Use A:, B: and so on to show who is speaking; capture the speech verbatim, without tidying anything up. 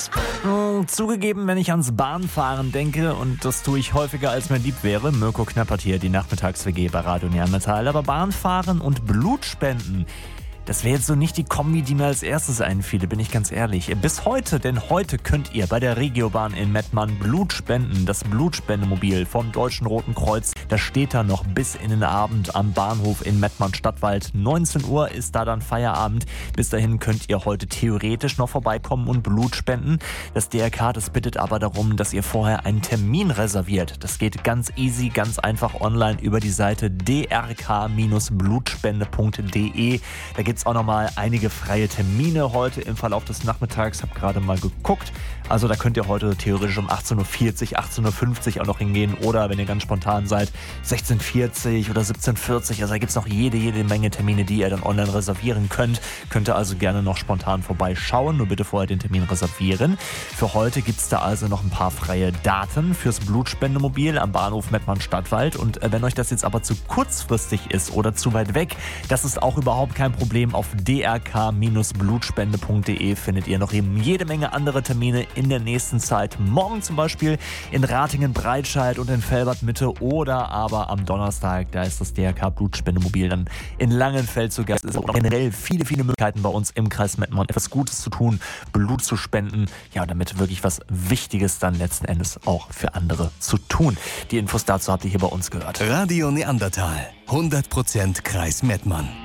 A: Hm, zugegeben, wenn ich ans Bahnfahren denke, und das tue ich häufiger als mir lieb wäre, Mirko Knappert hier, die Nachmittags-W G bei Radio Neandertal, aber Bahnfahren und Blutspenden, das wäre jetzt so nicht die Kombi, die mir als erstes einfiele, bin ich ganz ehrlich. Bis heute, denn heute könnt ihr bei der Regiobahn in Mettmann Blut spenden. Das Blutspendemobil vom Deutschen Roten Kreuz, das steht da noch bis in den Abend am Bahnhof in Mettmann-Stadtwald. neunzehn Uhr ist da dann Feierabend. Bis dahin könnt ihr heute theoretisch noch vorbeikommen und Blut spenden. Das D R K, das bittet aber darum, dass ihr vorher einen Termin reserviert. Das geht ganz easy, ganz einfach online über die Seite d r k blutspende punkt d e. Da gibt es auch nochmal einige freie Termine heute im Verlauf des Nachmittags. Habe gerade mal geguckt. Also da könnt ihr heute theoretisch um achtzehn Uhr vierzig, achtzehn Uhr fünfzig auch noch hingehen. Oder wenn ihr ganz spontan seid, sechzehn Uhr vierzig oder siebzehn Uhr vierzig. Also da gibt es noch jede, jede Menge Termine, die ihr dann online reservieren könnt. Könnt ihr also gerne noch spontan vorbeischauen. Nur bitte vorher den Termin reservieren. Für heute gibt es da also noch ein paar freie Daten fürs Blutspendemobil am Bahnhof Mettmann-Stadtwald. Und wenn euch das jetzt aber zu kurzfristig ist oder zu weit weg, das ist auch überhaupt kein Problem. Auf d r k blutspende punkt d e findet ihr noch eben jede Menge andere Termine in der nächsten Zeit. Morgen zum Beispiel in Ratingen-Breitscheid und in Velbert-Mitte oder aber am Donnerstag, da ist das D R K Blutspendemobil dann in Langenfeld zu Gast. Es ist auch generell viele, viele Möglichkeiten bei uns im Kreis Mettmann, etwas Gutes zu tun, Blut zu spenden, ja, damit wirklich was Wichtiges dann letzten Endes auch für andere zu tun. Die Infos dazu habt ihr hier bei uns gehört.
B: Radio Neandertal, hundert Prozent Kreis Mettmann.